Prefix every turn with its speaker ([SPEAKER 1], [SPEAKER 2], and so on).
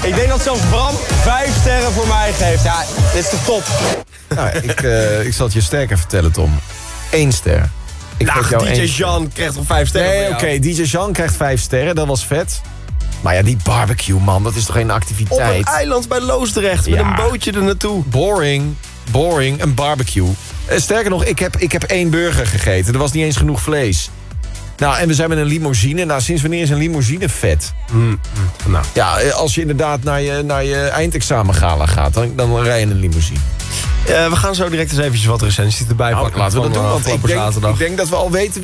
[SPEAKER 1] Ik denk dat zelfs Bram 5 sterren voor mij geeft. Ja, dit is de top.
[SPEAKER 2] Nou, ik zal het je sterker vertellen, Tom. 1 ster. Ik geef jou
[SPEAKER 1] DJ
[SPEAKER 2] 1
[SPEAKER 1] Jean krijgt toch 5 sterren
[SPEAKER 2] Nee, oké, DJ Jean krijgt 5 sterren, dat was vet. Maar ja, die barbecue, man, dat is toch geen
[SPEAKER 1] Op
[SPEAKER 2] activiteit?
[SPEAKER 1] een eiland bij Loosdrecht, met een bootje er naartoe.
[SPEAKER 2] Boring, een barbecue. Sterker nog, ik heb 1 burger gegeten. Er was niet eens genoeg vlees. Nou, en we zijn met een limousine. Nou, sinds wanneer is een limousine vet?
[SPEAKER 1] Nou.
[SPEAKER 2] Ja, als je inderdaad naar je eindexamengala gaat, dan rij je in een limousine.
[SPEAKER 1] We gaan zo direct eens eventjes wat recensies erbij pakken.
[SPEAKER 2] Laten we dat doen, want
[SPEAKER 1] ik denk
[SPEAKER 2] ik denk dat we al weten